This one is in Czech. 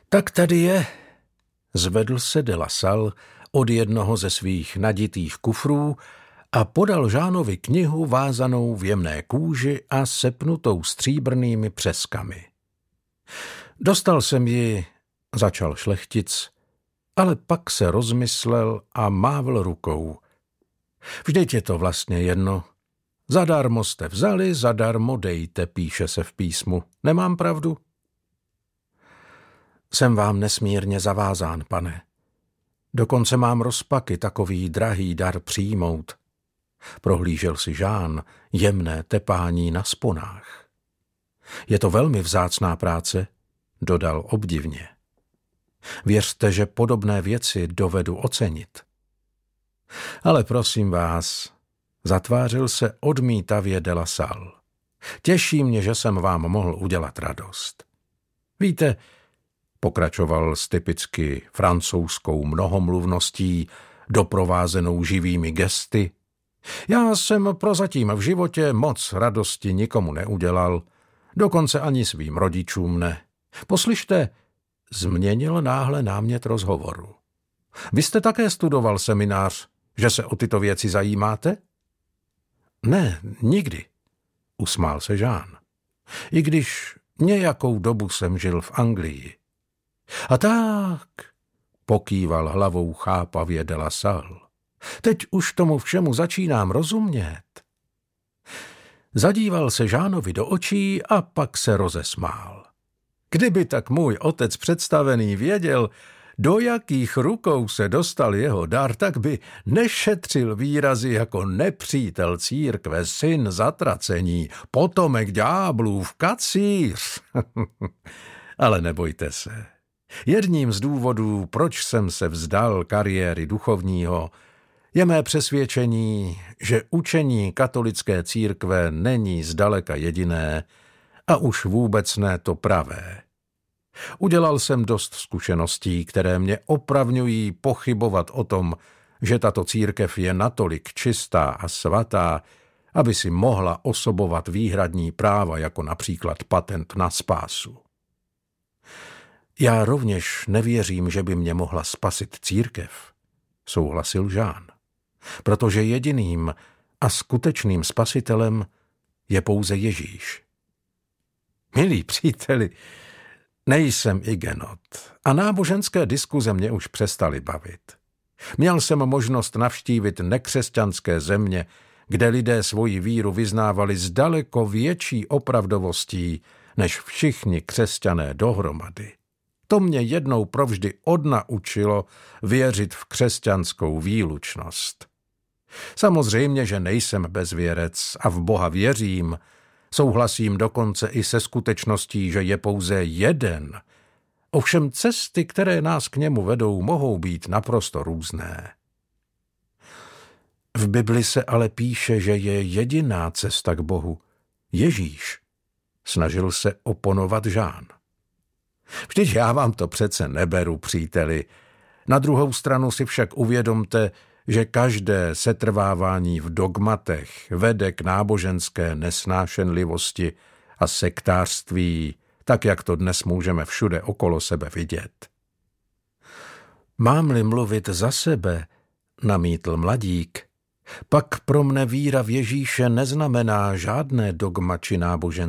Tak tady je. Zvedl se de la Salle od jednoho ze svých naditých kufrů a podal Žánovi knihu vázanou v jemné kůži a sepnutou stříbrnými přeskami. Dostal jsem ji, začal šlechtic, ale pak se rozmyslel a mávl rukou. Vždyť je to vlastně jedno. Zadarmo jste vzali, zadarmo dejte, píše se v písmu. Nemám pravdu? Jsem vám nesmírně zavázán, pane. Dokonce mám rozpaky takový drahý dar přijmout. Prohlížel si Žán jemné tepání na sponách. Je to velmi vzácná práce, dodal obdivně. Věřte, že podobné věci dovedu ocenit. Ale prosím vás, zatvářil se odmítavě de la Salle. Těší mě, že jsem vám mohl udělat radost. Víte, pokračoval s typicky francouzskou mnohomluvností, doprovázenou živými gesty, já jsem prozatím v životě moc radosti nikomu neudělal, dokonce ani svým rodičům ne. Poslyšte, změnil náhle námět rozhovoru. Vy jste také studoval seminář, že se o tyto věci zajímáte? Ne, nikdy, usmál se Žán. I když nějakou dobu jsem žil v Anglii. A tak, pokýval hlavou chápavě de la Salle. Teď už tomu všemu začínám rozumět. Zadíval se Žánovi do očí a pak se rozesmál. Kdyby tak můj otec představený věděl, do jakých rukou se dostal jeho dar, tak by nešetřil výrazy jako nepřítel církve, syn zatracení, potomek ďáblův, kacíř. Ale nebojte se. Jedním z důvodů, proč jsem se vzdal kariéry duchovního, je mé přesvědčení, že učení katolické církve není zdaleka jediné a už vůbec ne to pravé. Udělal jsem dost zkušeností, které mě opravňují pochybovat o tom, že tato církev je natolik čistá a svatá, aby si mohla osobovat výhradní práva, jako například patent na spásu. Já rovněž nevěřím, že by mě mohla spasit církev, souhlasil Žán, protože jediným a skutečným spasitelem je pouze Ježíš. Milí příteli, nejsem igenot a náboženské diskuze mě už přestaly bavit. Měl jsem možnost navštívit nekřesťanské země, kde lidé svoji víru vyznávali s daleko větší opravdovostí než všichni křesťané dohromady. To mě jednou provždy odnaučilo věřit v křesťanskou výlučnost. Samozřejmě, že nejsem bezvěrec a v Boha věřím, souhlasím dokonce i se skutečností, že je pouze jeden. Ovšem cesty, které nás k němu vedou, mohou být naprosto různé. V Bibli se ale píše, že je jediná cesta k Bohu. Ježíš. Snažil se oponovat Žán. Vždyť já vám to přece neberu, příteli. Na druhou stranu si však uvědomte, že každé setrvávání v dogmatech vede k náboženské nesnášenlivosti a sektářství, tak jak to dnes můžeme všude okolo sebe vidět. Mám-li mluvit za sebe, namítl mladík, pak pro mne víra v Ježíše neznamená žádné dogma či náboženství.